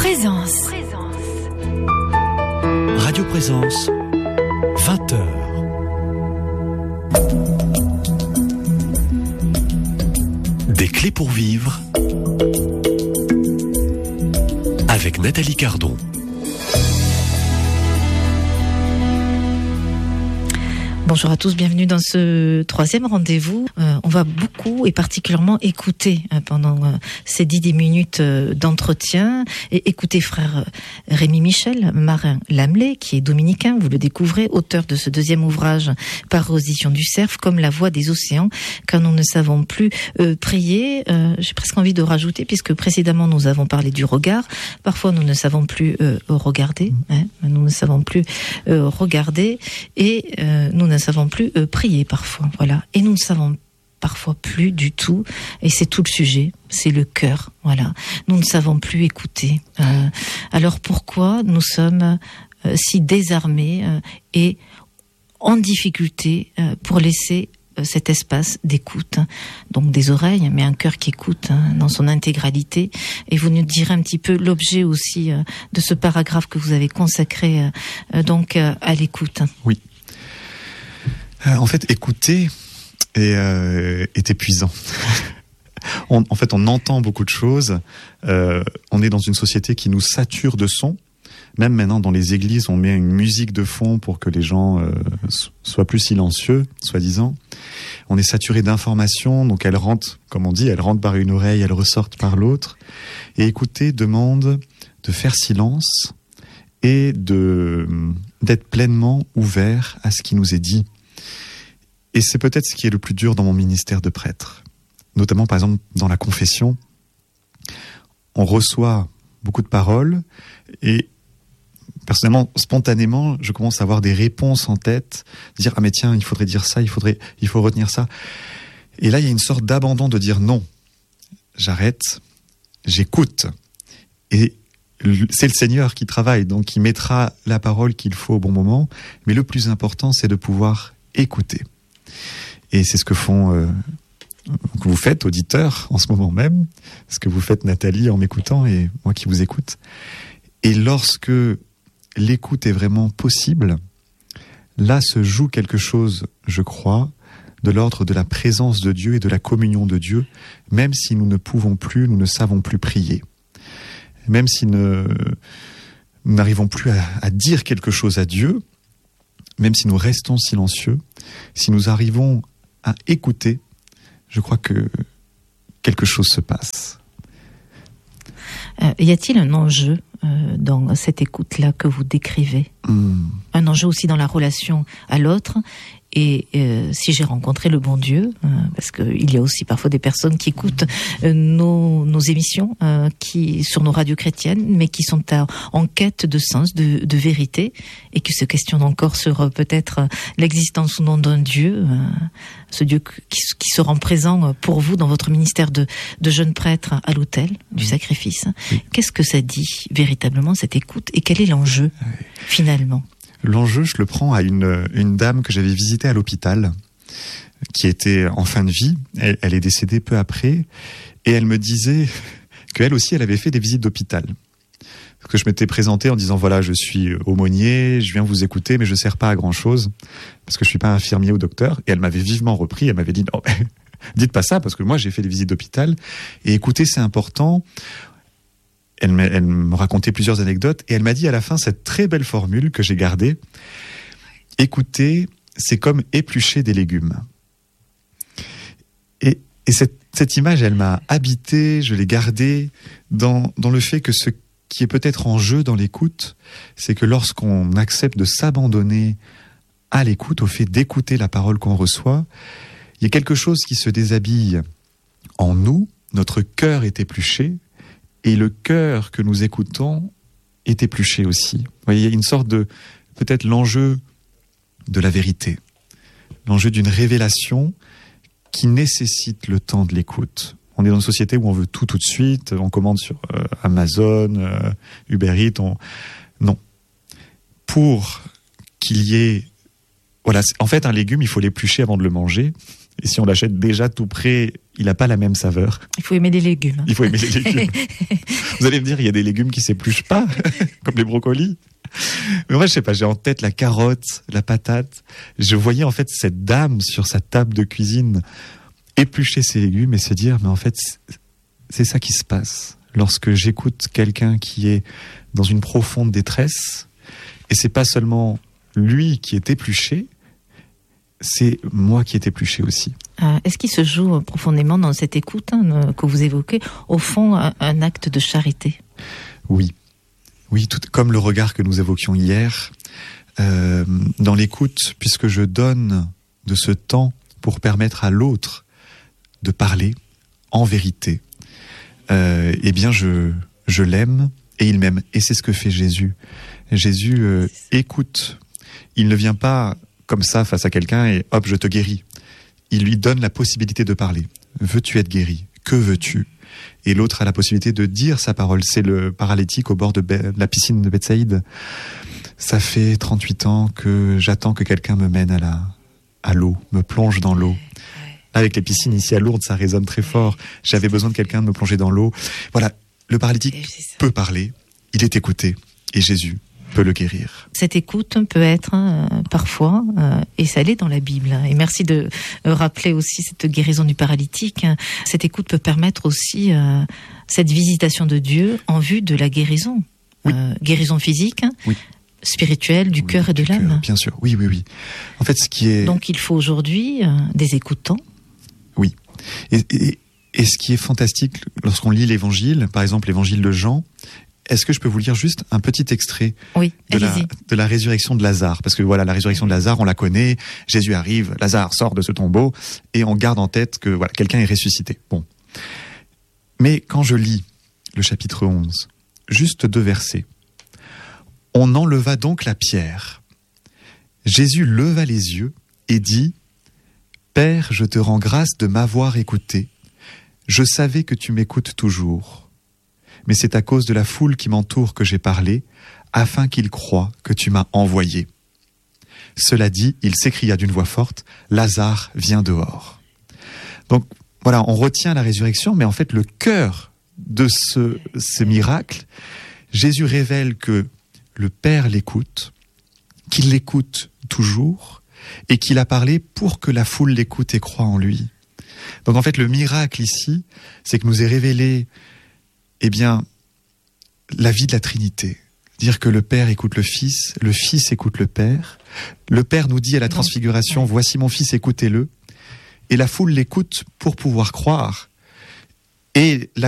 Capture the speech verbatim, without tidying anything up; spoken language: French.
Présence. Radio Présence, vingt heures. Des clés pour vivre avec Nathalie Cardon. Bonjour à tous, bienvenue dans ce troisième rendez-vous. Euh, on va beaucoup et particulièrement écouter euh, pendant euh, ces dix minutes euh, d'entretien et écouter frère euh, Rémi Michel, Marin Lamelais, qui est dominicain, vous le découvrez, auteur de ce deuxième ouvrage par aux éditions du Cerf, comme la voix des océans, quand nous ne savons plus euh, prier. Euh, j'ai presque envie de rajouter, puisque précédemment nous avons parlé du regard. Parfois nous ne savons plus euh, regarder, hein, nous ne savons plus euh, regarder et euh, nous ne ne savons plus euh, prier parfois, voilà. Et nous ne savons parfois plus du tout, et c'est tout le sujet, c'est le cœur, voilà. Nous ne savons plus écouter. Euh, alors pourquoi nous sommes euh, si désarmés euh, et en difficulté euh, pour laisser euh, cet espace d'écoute, hein. Donc des oreilles, mais un cœur qui écoute, hein, dans son intégralité. Et vous nous direz un petit peu l'objet aussi euh, de ce paragraphe que vous avez consacré euh, euh, donc euh, à l'écoute. Oui. Euh, en fait, écouter est, euh, est épuisant. on, en fait, on entend beaucoup de choses. Euh, on est dans une société qui nous sature de sons. Même maintenant, dans les églises, on met une musique de fond pour que les gens euh, soient plus silencieux, soi-disant. On est saturé d'informations, donc elles rentrent, comme on dit, elles rentrent par une oreille, elles ressortent par l'autre. Et écouter demande de faire silence et de d'être pleinement ouvert à ce qui nous est dit. Et c'est peut-être ce qui est le plus dur dans mon ministère de prêtre. Notamment, par exemple, dans la confession, on reçoit beaucoup de paroles et personnellement, spontanément, je commence à avoir des réponses en tête, dire « Ah mais tiens, il faudrait dire ça, il faudrait, il faut retenir ça ». Et là, il y a une sorte d'abandon de dire « Non, j'arrête, j'écoute ». Et c'est le Seigneur qui travaille, donc il mettra la parole qu'il faut au bon moment. Mais le plus important, c'est de pouvoir écouter. Et c'est ce que font, euh, que vous faites, auditeurs, en ce moment même, ce que vous faites, Nathalie, en m'écoutant et moi qui vous écoute. Et lorsque l'écoute est vraiment possible, là se joue quelque chose, je crois, de l'ordre de la présence de Dieu et de la communion de Dieu, même si nous ne pouvons plus, nous ne savons plus prier. Même si ne, nous n'arrivons plus à, à dire quelque chose à Dieu, même si nous restons silencieux, si nous arrivons à écouter, je crois que quelque chose se passe. Euh, y a-t-il un enjeu euh, dans cette écoute-là que vous décrivez ? mmh. Un enjeu aussi dans la relation à l'autre. Et euh, si j'ai rencontré le bon Dieu, euh, parce qu'il y a aussi parfois des personnes qui écoutent euh, nos, nos émissions euh, qui sur nos radios chrétiennes, mais qui sont à, en quête de sens, de, de vérité, et qui se questionnent encore sur euh, peut-être euh, l'existence ou non d'un Dieu, euh, ce Dieu qui, qui se rend présent pour vous dans votre ministère de, de jeune prêtre à l'autel du sacrifice. Oui. Qu'est-ce que ça dit véritablement, cette écoute, et quel est l'enjeu oui. finalement ? L'enjeu, je le prends à une, une dame que j'avais visitée à l'hôpital, qui était en fin de vie. Elle, elle est décédée peu après, et elle me disait qu'elle aussi, elle avait fait des visites d'hôpital. Parce que je m'étais présenté en disant, voilà, je suis aumônier, je viens vous écouter, mais je ne sers pas à grand-chose, parce que je ne suis pas infirmier ou docteur. Et elle m'avait vivement repris, elle m'avait dit, non, dites pas ça, parce que moi, j'ai fait des visites d'hôpital, et écouter, c'est important. Elle me, elle me racontait plusieurs anecdotes et elle m'a dit à la fin cette très belle formule que j'ai gardée. Écouter, c'est comme éplucher des légumes. Et, et cette, cette image, elle m'a habité, je l'ai gardée dans, dans le fait que ce qui est peut-être en jeu dans l'écoute, c'est que lorsqu'on accepte de s'abandonner à l'écoute, au fait d'écouter la parole qu'on reçoit, il y a quelque chose qui se déshabille en nous, notre cœur est épluché, et le cœur que nous écoutons est épluché aussi. Vous voyez, il y a une sorte de, peut-être l'enjeu de la vérité, l'enjeu d'une révélation qui nécessite le temps de l'écoute. On est dans une société où on veut tout tout de suite, on commande sur euh, Amazon, euh, Uber Eats, on... non. Pour qu'il y ait... Voilà, en fait, un légume, il faut l'éplucher avant de le manger. Et si on l'achète déjà tout prêt, il n'a pas la même saveur. Il faut aimer les légumes. Il faut aimer les légumes. Vous allez me dire, il y a des légumes qui s'épluchent pas, comme les brocolis. Mais moi, je sais pas, j'ai en tête la carotte, la patate. Je voyais en fait cette dame sur sa table de cuisine éplucher ses légumes et se dire, mais en fait, c'est ça qui se passe lorsque j'écoute quelqu'un qui est dans une profonde détresse. Et c'est pas seulement lui qui est épluché, c'est moi qui est épluché aussi. Euh, est-ce qu'il se joue profondément dans cette écoute hein, que vous évoquez, au fond, un, un acte de charité? Oui. Oui, tout comme le regard que nous évoquions hier, euh, dans l'écoute, puisque je donne de ce temps pour permettre à l'autre de parler en vérité, euh, eh bien je, je l'aime et il m'aime. Et c'est ce que fait Jésus. Jésus euh, écoute. Il ne vient pas comme ça face à quelqu'un et hop, je te guéris. Il lui donne la possibilité de parler. Veux-tu être guéri? Que veux-tu? Et l'autre a la possibilité de dire sa parole. C'est le paralytique au bord de Be- la piscine de Bethsaïde. Ça fait trente-huit ans que j'attends que quelqu'un me mène à la, à l'eau, me plonge dans l'eau. Avec les piscines ici à Lourdes, ça résonne très fort. J'avais besoin de quelqu'un de me plonger dans l'eau. Voilà, le paralytique peut parler, il est écouté, et Jésus peut le guérir. Cette écoute peut être euh, parfois, euh, et ça l'est dans la Bible, hein, et merci de euh, rappeler aussi cette guérison du paralytique, hein. Cette écoute peut permettre aussi euh, cette visitation de Dieu en vue de la guérison. Oui. Euh, guérison physique, oui. Spirituelle, du oui, cœur et de l'âme. Cœur, bien sûr, oui, oui, oui. En fait, ce qui est... Donc il faut aujourd'hui euh, des écoutants. Oui. Et, et, et ce qui est fantastique, lorsqu'on lit l'évangile, par exemple l'évangile de Jean, est-ce que je peux vous lire juste un petit extrait oui, de, la, de la résurrection de Lazare? Parce que voilà, la résurrection de Lazare, on la connaît, Jésus arrive, Lazare sort de ce tombeau, et on garde en tête que voilà, quelqu'un est ressuscité. Bon. Mais quand je lis le chapitre onze, juste deux versets, on enleva donc la pierre. Jésus leva les yeux et dit, « Père, je te rends grâce de m'avoir écouté. Je savais que tu m'écoutes toujours. Mais c'est à cause de la foule qui m'entoure que j'ai parlé, afin qu'ils croient que tu m'as envoyé. » Cela dit, il s'écria d'une voix forte, « Lazare, viens dehors. » Donc voilà, on retient la résurrection, mais en fait le cœur de ce, ce miracle, Jésus révèle que le Père l'écoute, qu'il l'écoute toujours, et qu'il a parlé pour que la foule l'écoute et croit en lui. Donc en fait, le miracle ici, c'est que nous est révélé, eh bien, la vie de la Trinité. Dire que le Père écoute le Fils, le Fils écoute le Père. Le Père nous dit à la Transfiguration, voici mon Fils, écoutez-le. Et la foule l'écoute pour pouvoir croire. Et la